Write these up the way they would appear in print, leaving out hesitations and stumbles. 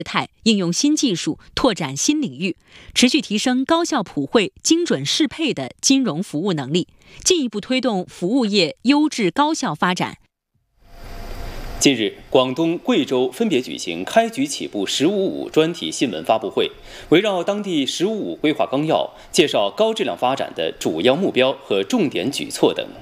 态，应用新技术，拓展新领域，持续提升高效普惠、精准适配的金融服务能力，进一步推动服务业优质高效发展。 近日，广东、贵州分别举行开局起步“十五五”专题新闻发布会，围绕当地“十五五”规划纲要，介绍高质量发展的主要目标和重点举措等。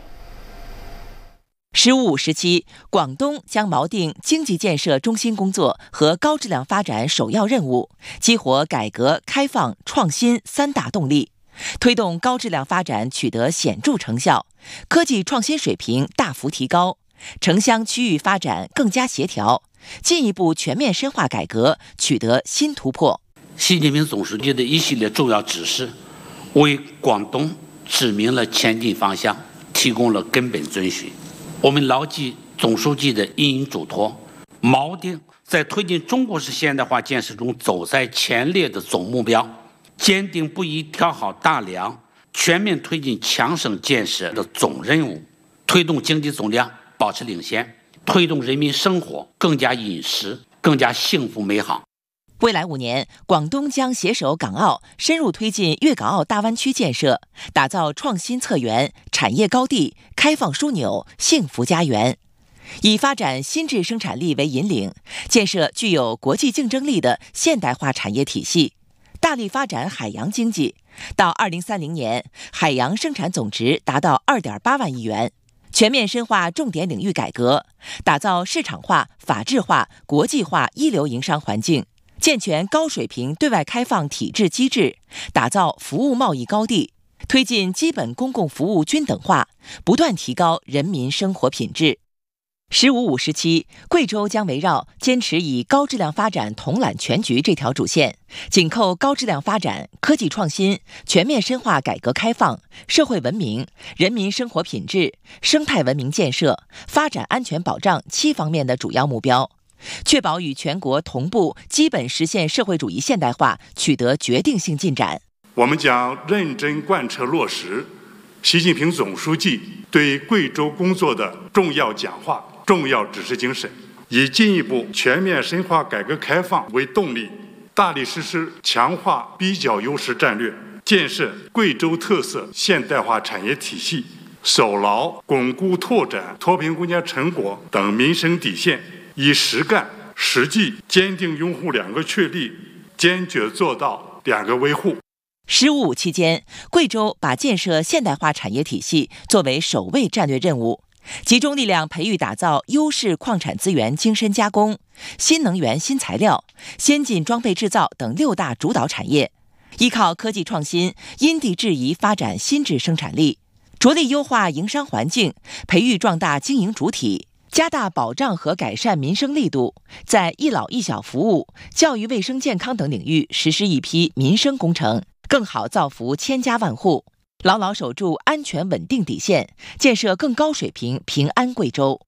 “15+5”时期，广东将锚定经济建设中心工作和高质量发展首要任务，激活改革开放、创新三大动力，推动高质量发展取得显著成效，科技创新水平大幅提高，城乡区域发展更加协调，进一步全面深化改革取得新突破。 习近平总书记的一系列重要指示，为广东指明了前进方向，提供了根本遵循。我们牢记总书记的引领嘱托，锚定在推进中国式现代化建设中走在前列的总目标，坚定不移挑好大梁，全面推进强省建设的总任务，推动经济总量保持领先，推动人民生活更加殷实、更加幸福美好。 未来5年，广东将携手港澳，深入推进粤港澳大湾区建设，打造创新策源、产业高地、开放枢纽、幸福家园。以发展新质生产力为引领，建设具有国际竞争力的现代化产业体系，大力发展海洋经济。到2030年，海洋生产总值达到2.8万亿元。全面深化重点领域改革，打造市场化、法治化、国际化一流营商环境。健全高水平对外开放体制机制，打造服务贸易高地，推进基本公共服务均等化，不断提高人民生活品质。“15+5”时期，贵州将围绕坚持以高质量发展统揽全局这条主线，紧扣高质量发展、科技创新、全面深化改革开放、社会文明、人民生活品质、生态文明建设、发展安全保障7方面的主要目标，确保与全国同步基本实现社会主义现代化取得决定性进展。 我们将认真贯彻落实习近平总书记对贵州工作的重要讲话、重要指示精神，以进一步全面深化改革开放为动力，大力实施强化比较优势战略，建设贵州特色现代化产业体系，守牢巩固拓展脱贫攻坚成果等民生底线，以实干实际坚定拥护2个确立，坚决做到2个维护。 “15+5”期间，贵州把建设现代化产业体系作为首位战略任务，集中力量培育打造优势矿产资源精深加工、新能源新材料、先进装备制造等6大主导产业，依靠科技创新，因地制宜发展新质生产力，着力优化营商环境，培育壮大经营主体，加大保障和改善民生力度，在一老一小服务、教育卫生健康等领域实施一批民生工程，更好造福千家万户，牢牢守住安全稳定底线，建设更高水平平安贵州。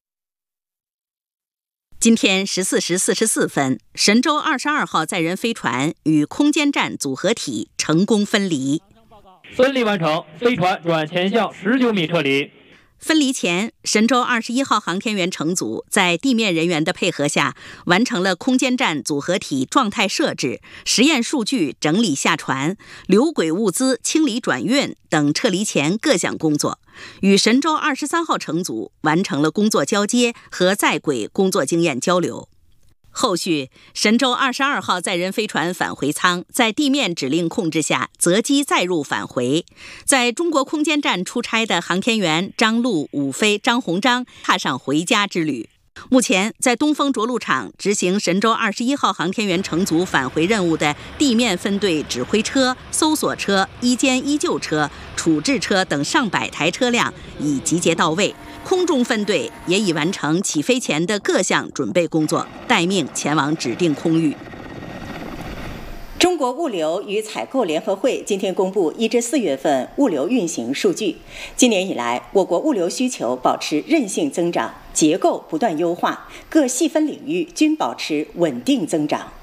今天14时44分，神舟22号载人飞船与空间站组合体成功分离， 顺利完成飞船转前向19米撤离。 分离前，神舟21号航天员乘组在地面人员的配合下，完成了空间站组合体状态设置、实验数据整理下传、留轨物资清理转运等撤离前各项工作，与神舟23号乘组完成了工作交接和在轨工作经验交流。后续，神舟22号载人飞船返回舱在地面指令控制下择机载入返回。在中国空间站出差的航天员张陆、武飞、张鸿章踏上回家之旅。目前，在东风着陆场执行神舟21号航天员乘组返回任务的地面分队指挥车、搜索车、一监一救车、处置车等上百台车辆已集结到位。空中分队也已完成起飞前的各项准备工作，待命前往指定空域。 中国物流与采购联合会今天公布1至4月份物流运行数据。今年以来，我国物流需求保持韧性增长，结构不断优化，各细分领域均保持稳定增长。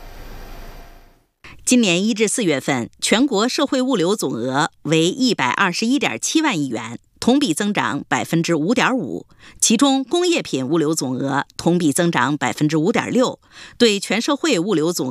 今年1至4月份，全国社会物流总额为121.7万亿元， 同比增长 5.5%， 其中工业品物流总额同比增长 5.6%， 对全社会物流总额